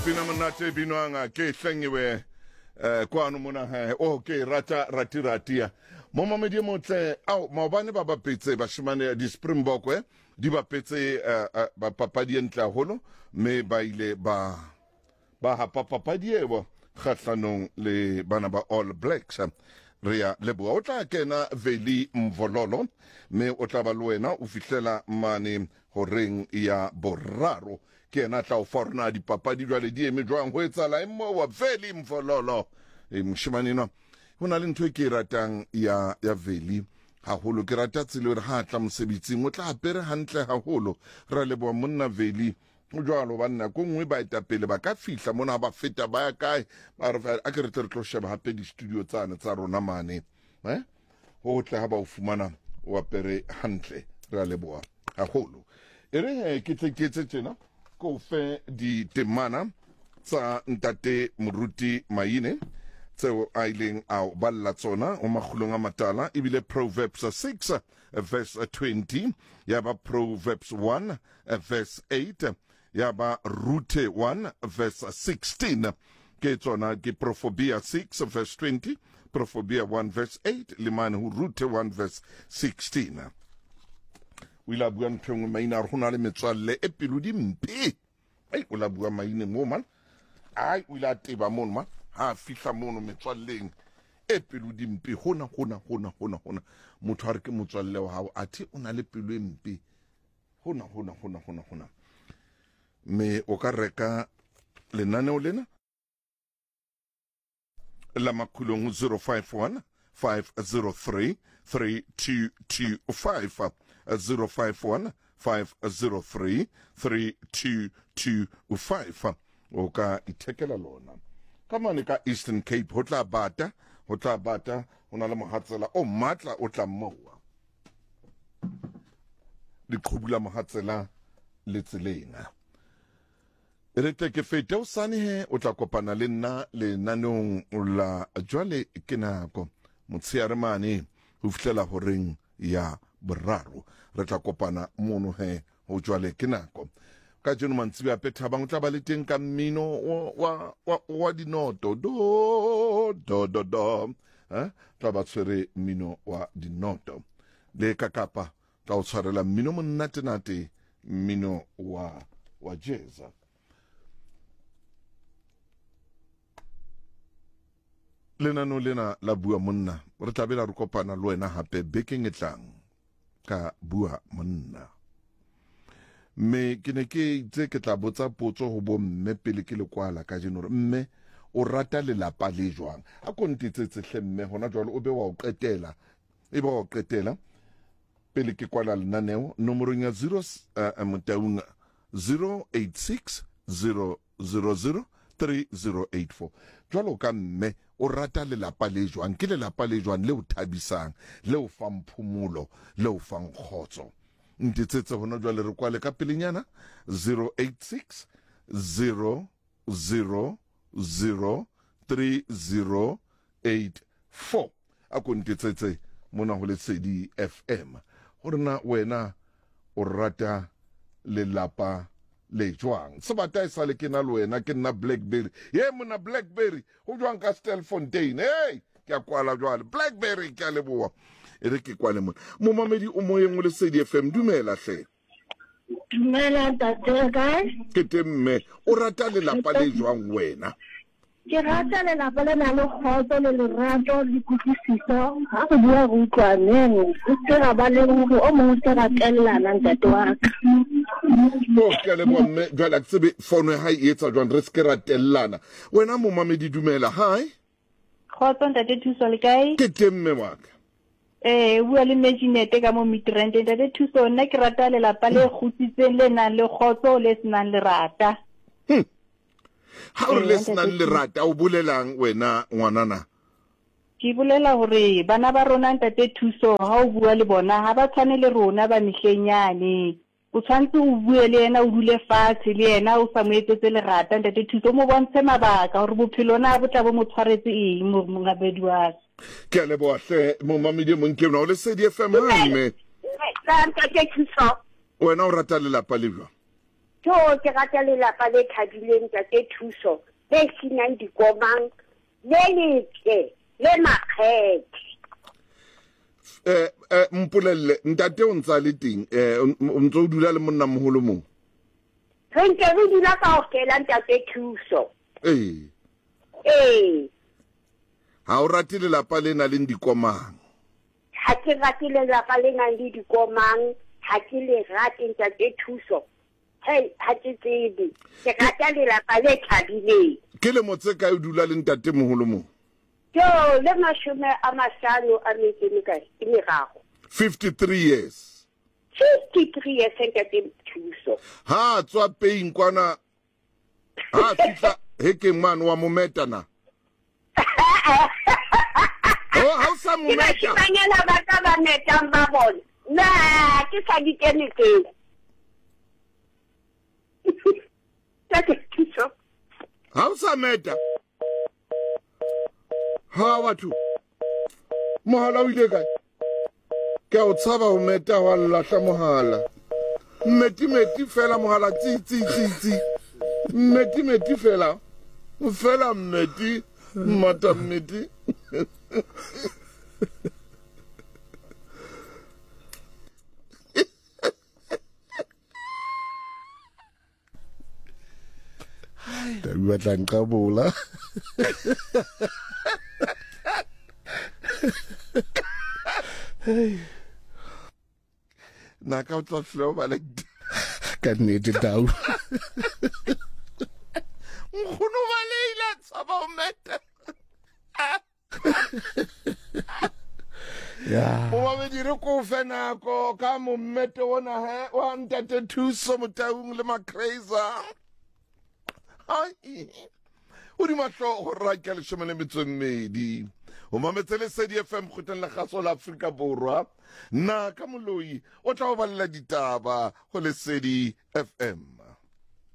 Bina monate binwanga ke hlengiwe kwano mona ha okay rati mo mamedi motle au maobane ba bapetse ba shimane di Springbok di bapetse ba papadi entla holo me ba ile ba hapa papadi ebo khatlanong le bana ba All Blacks ria leboa o tla kena Veli Mvololo me o tla ba lwena o fihlela mane horeng ya boraro ke na tla o forna di papadi jwale di eme jwang ho etsala emmo wa Veli Mvololo mshimanino hona le ntwe ke ratang ya Veli haholo ke rata tsile re ha tla mosebetsing o tla apere hantle haholo ra leboa monna Veli o jwalo banna ko ngwe ba etapele ba ka fihla mona ba feta ba ya kae ba re a ke re tlo sheba hape di studio tsane tsa rona mane ho tla ha ba o fumana o apere hantle ra leboa haholo ere ke tleketse tjena ko fe di temana tsa ntate Moruti Maine tseo ailing au balla tsona o makhulong a matala ibile Proverbs 6 verse 20 yaba Proverbs 1 verse 8 yaba Rute 1 verse 16 ke tsona ke Proverbs 6 verse 20 Proverbs 1 verse 8 limane hu Rute 1 verse 16 wila bua nthongwe maina rona le metswalle e peludi mpe ai o la bua maine mo man ai wila teba mon man ha fihla mono metswalleng e peludi mpe hona motho ha re ke motswalle wa hao athi o na le pelo e mpe hona me o ka reka lenaneo lena la makhulong 051 503 3225 051 503 3225 o ka ithekela lona kamane ka Eastern Cape ho tla bata ho na le mohatsela o matla o tla mmoa diqhubula mohatsela le tselenga re ke fete o sane he o tla kopana le nna le nanong la jwale ke nako motshiare mane ho fihlela horeng ya boraro re tla kopana mono he ho jwale ke nako ka jeno mantsiba petha bang tla ba le teng ka mmino wa dinoto do tla ba tshwere mmino wa dinoto le kakapa tla o tshwarela mmino monate mmino wa jazz lenano lena la bua monna re tla bela re kopana le wena hape bekeng e tlang ka bua monna me ke ne ke itse ke tla botsa potso ho bo mme pele ke le kwala ka jeno mme o rata lelapa le jwang a kontetse hle mme hona jwalo o be wa o qetela e ba o qetela pele ke kwala lenaneo nomoro ya 0 086 000 3084 jwalo ka mme o rata lelapa le jwang ke lelapa le jwang le o thabisang le o fang phumulo le o fang khotso ntitsetse hona jwale re kwale ka pelenyana 086 000 3084 a ko ntitsetse mona ho Lesedi FM horena wena o rata lelapa le jwang sebata isale ke na le wena ke nna Blackberry mona Blackberry ho jwang ka Stelfontein ke a kwala jwale Blackberry ke a leboa ere ke kwale mo mamedi o moyeng o Lesedi FM dumela hle dumela tate kae ke temme o rata lelapa le jwang wena ke rata lelapa le na le khotso le lerato le kutlwisiso ha go bua go utlwaneng o tsera ba le go o mo tsera tlellana ntate wa ka ke le bomme jwala tsebe fono ha etsa jwang re se ratellana wena mo mamedi dumela hai khotso ntate thuso le kae ke temme wa ka bua le Meginete ka mo Midrand ntate thuso nna ke rata lelapa le kgutsitseng le nang le khotso le senang lerata ha o le senang lerata o bolelang wena ngwanana ke bolela hore bana ba rona ntate thuso ha o bua le bona ha ba tshwane le rona ba mehlenyane o tshwantse o bue le yena o dule fatshe le yena o sa mo etsetse lerata ntate thuso mo bontshe mabaka hore bophelo na bo tla bo mo tshwaretse eng mo mongabedi wa ke a leboa hle mo mamedi mo nke o Lesedi FM mme ntate thuso wena o rata lelapa le jwang Jo ke rata lelapa le thabileng Ntate Thuso le senang dikomang le letle le makgethe. Mpolelle ntate o ntsa le teng o ntse o dula le monna moholo mong Re ntse re dula kaofela Ntate Thuso. ha o rate lelapa le na leng dikomang Ha ke rate lelapa le nang le dikomang, ha ke le rate Ntate Thuso. Hey, ha ke tsebe. Ke rata lelapa le thabileng. ke le motse ka o dula le ntate moholo mong Jo le mashome a mahlano a metso e mekae? E meraro. 53 years 53 years Ntate Thuso. ha tswa paying kwana ha fitla hekeng man wa mometa na oh ha o sa Ke mometa bashimanyana ba ka ba metang ba bona. Na ke sa di kene teng. Ntate Thuso. ha o sa meta ha batho mohala o ile kae ke a o tshaba ho meta wa lahla mohala meti fela mohala tsi meti fela meti mata meti Tapi batlang kabola. na ka o tla flow ba like Ka nnete tau. nkgono ba leila tshaba ho meta Ya. o mabedi re ko fe nako ka mommete ona he wa Ntate Thuso motaung le macrazer o di mahlo go raka leshome le metso e mmedi o mametse Lesedi FM kgoteng la kgaso la Afrika Borwa nna ka moloi o tla o balela ditaba go Lesedi FM.